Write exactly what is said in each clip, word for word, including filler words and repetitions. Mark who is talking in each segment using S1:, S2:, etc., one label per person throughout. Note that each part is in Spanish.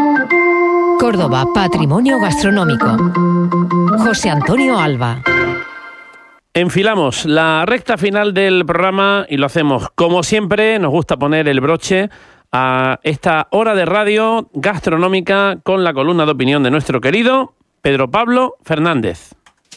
S1: Córdoba, patrimonio gastronómico. José Antonio Alba.
S2: Enfilamos la recta final del programa y lo hacemos como siempre. Nos gusta poner el broche a esta hora de radio gastronómica con la columna de opinión de nuestro querido Pedro Pablo Fernández.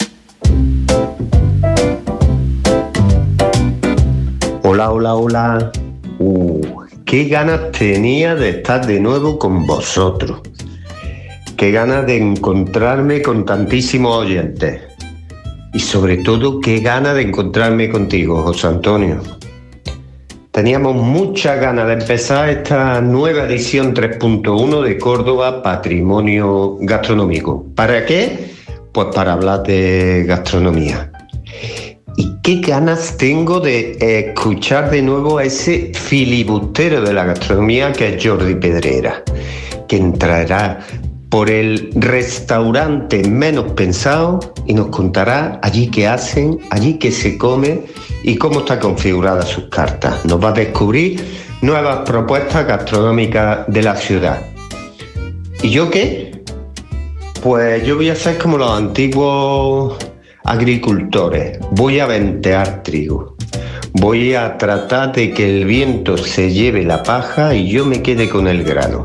S3: Hola, hola, hola. Uh, qué ganas tenía de estar de nuevo con vosotros. Qué ganas de encontrarme con tantísimos oyentes. Y sobre todo, qué ganas de encontrarme contigo, José Antonio. Teníamos muchas ganas de empezar esta nueva edición tres punto uno de Córdoba Patrimonio Gastronómico. ¿Para qué? Pues para hablar de gastronomía. Y qué ganas tengo de escuchar de nuevo a ese filibustero de la gastronomía que es Jordi Pedrera, que entrará por el restaurante menos pensado y nos contará allí qué hacen, allí qué se come y cómo está configurada sus cartas. Nos va a descubrir nuevas propuestas gastronómicas de la ciudad. ¿Y yo qué? Pues yo voy a hacer como los antiguos agricultores. Voy a ventear trigo. Voy a tratar de que el viento se lleve la paja y yo me quede con el grano.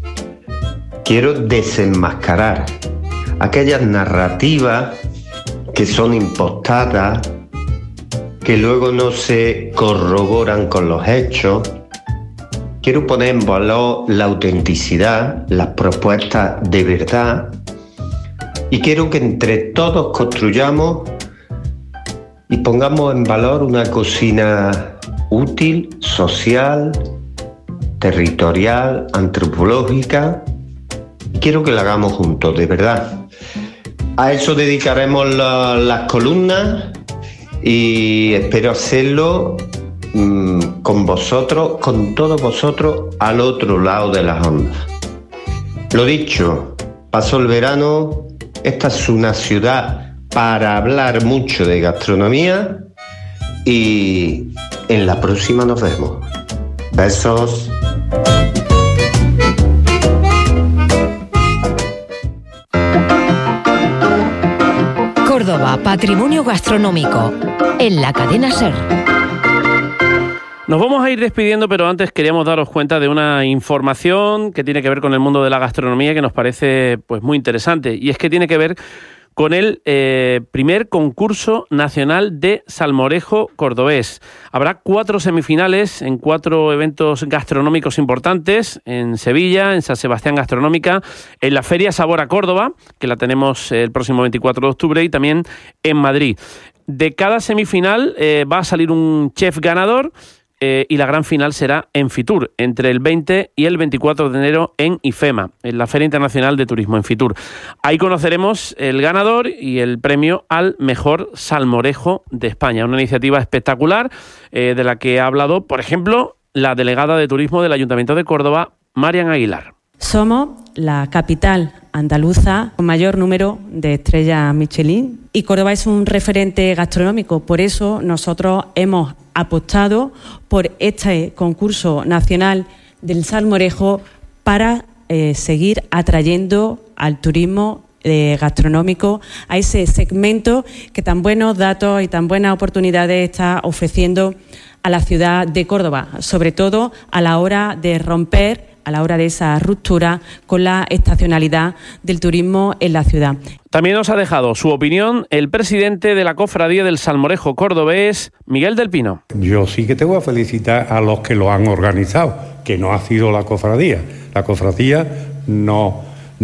S3: Quiero desenmascarar aquellas narrativas que son impostadas, que luego no se corroboran con los hechos. Quiero poner en valor la autenticidad, las propuestas de verdad, y quiero que entre todos construyamos y pongamos en valor una cocina útil, social, territorial, antropológica. Quiero que la hagamos juntos, de verdad. A eso dedicaremos la, las columnas y espero hacerlo mmm, con vosotros, con todos vosotros al otro lado de las ondas. Lo dicho, pasó el verano, esta es una ciudad para hablar mucho de gastronomía y en la próxima nos vemos. Besos.
S1: Córdoba, patrimonio gastronómico, en la cadena SER.
S2: Nos vamos a ir despidiendo, pero antes queríamos daros cuenta de una información que tiene que ver con el mundo de la gastronomía que nos parece pues muy interesante, y es que tiene que ver con el eh, primer concurso nacional de salmorejo cordobés. Habrá cuatro semifinales en cuatro eventos gastronómicos importantes, en Sevilla, en San Sebastián Gastronómica, en la Feria Sabor a Córdoba, que la tenemos el próximo veinticuatro de octubre, y también en Madrid. De cada semifinal eh, va a salir un chef ganador, Eh, y la gran final será en Fitur, entre el veinte y el veinticuatro de enero en IFEMA, en la Feria Internacional de Turismo en Fitur. Ahí conoceremos el ganador y el premio al mejor salmorejo de España. Una iniciativa espectacular eh, de la que ha hablado, por ejemplo, la delegada de Turismo del Ayuntamiento de Córdoba, Marian Aguilar.
S4: Somos la capital andaluza con mayor número de estrellas Michelin y Córdoba es un referente gastronómico. Por eso nosotros hemos apostado por este concurso nacional del salmorejo para eh, seguir atrayendo al turismo eh, gastronómico, a ese segmento que tan buenos datos y tan buenas oportunidades está ofreciendo a la ciudad de Córdoba, sobre todo a la hora de romper, a la hora de esa ruptura con la estacionalidad del turismo en la ciudad.
S2: También nos ha dejado su opinión el presidente de la Cofradía del Salmorejo Cordobés, Miguel del Pino.
S5: Yo sí que tengo que felicitar a los que lo han organizado, que no ha sido la cofradía. La cofradía no,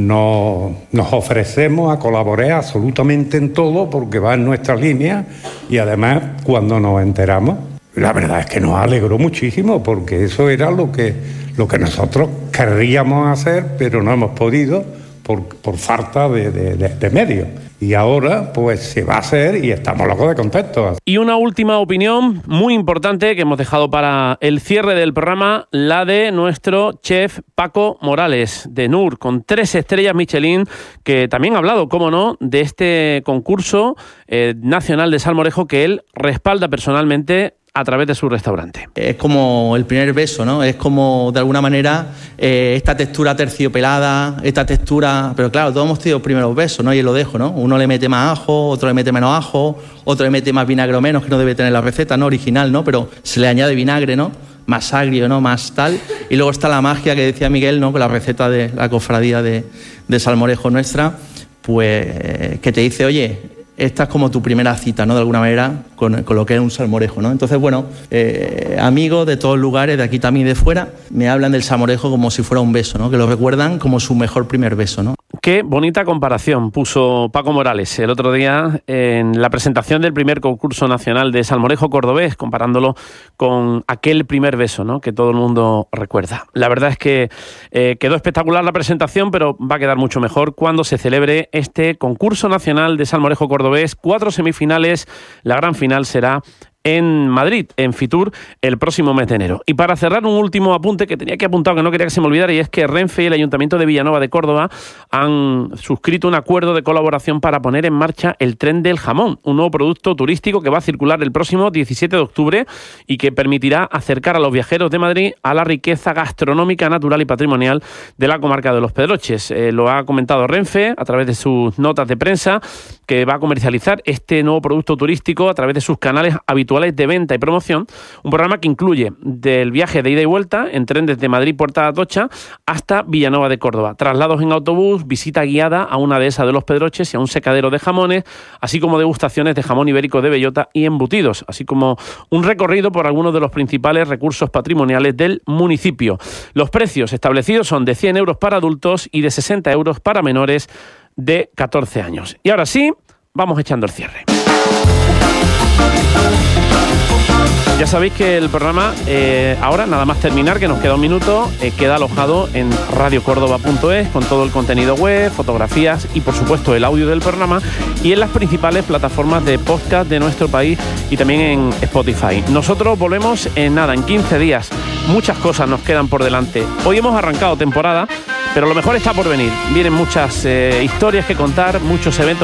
S5: no, nos ofrecemos a colaborar absolutamente en todo porque va en nuestra línea y además cuando nos enteramos, la verdad es que nos alegró muchísimo porque eso era lo que, lo que nosotros querríamos hacer, pero no hemos podido por, por falta de, de, de, de medios. Y ahora pues se va a hacer y estamos locos de contentos.
S2: Y una última opinión muy importante que hemos dejado para el cierre del programa, la de nuestro chef Paco Morales de Nur, con tres estrellas Michelin, que también ha hablado, cómo no, de este concurso eh, nacional de salmorejo que él respalda personalmente a través de su restaurante.
S6: Es como el primer beso, ¿no? Es como, de alguna manera, eh, esta textura terciopelada, esta textura... Pero claro, todos hemos tenido primeros besos, ¿no? Y lo dejo, ¿no? Uno le mete más ajo, otro le mete menos ajo, otro le mete más vinagre o menos, que no debe tener la receta, ¿no? Original, ¿no? Pero se le añade vinagre, ¿no? Más agrio, ¿no? Más tal. Y luego está la magia que decía Miguel, ¿no? Con la receta de la cofradía de, de salmorejo nuestra, pues que te dice, oye, esta es como tu primera cita, ¿no? De alguna manera, con, con lo que es un salmorejo, ¿no? Entonces, bueno, eh, amigos de todos lugares, de aquí también y de fuera, me hablan del salmorejo como si fuera un beso, ¿no? Que lo recuerdan como su mejor primer beso, ¿no?
S2: Qué bonita comparación puso Paco Morales el otro día en la presentación del primer concurso nacional de salmorejo cordobés, comparándolo con aquel primer beso, ¿no? Que todo el mundo recuerda. La verdad es que eh, quedó espectacular la presentación, pero va a quedar mucho mejor cuando se celebre este concurso nacional de salmorejo cordobés. Cuatro semifinales, la gran final será en Madrid, en Fitur, el próximo mes de enero. Y para cerrar, un último apunte que tenía que apuntar, que no quería que se me olvidara, y es que Renfe y el Ayuntamiento de Villanueva de Córdoba han suscrito un acuerdo de colaboración para poner en marcha el Tren del Jamón, un nuevo producto turístico que va a circular el próximo diecisiete de octubre y que permitirá acercar a los viajeros de Madrid a la riqueza gastronómica, natural y patrimonial de la comarca de Los Pedroches. Eh, lo ha comentado Renfe a través de sus notas de prensa, que va a comercializar este nuevo producto turístico a través de sus canales habituales de venta y promoción, un programa que incluye del viaje de ida y vuelta en tren desde Madrid Puerta de Atocha hasta Villanueva de Córdoba, traslados en autobús, visita guiada a una dehesa de Los Pedroches y a un secadero de jamones, así como degustaciones de jamón ibérico de bellota y embutidos, así como un recorrido por algunos de los principales recursos patrimoniales del municipio. Los precios establecidos son de cien euros para adultos y de sesenta euros para menores de catorce años. Y ahora sí, vamos echando el cierre. Ya sabéis que el programa, eh, ahora, nada más terminar, que nos queda un minuto, eh, queda alojado en radio córdoba punto es con todo el contenido web, fotografías y, por supuesto, el audio del programa, y en las principales plataformas de podcast de nuestro país y también en Spotify. Nosotros volvemos en nada, en quince días. Muchas cosas nos quedan por delante. Hoy hemos arrancado temporada, pero lo mejor está por venir. Vienen muchas eh, historias que contar, muchos eventos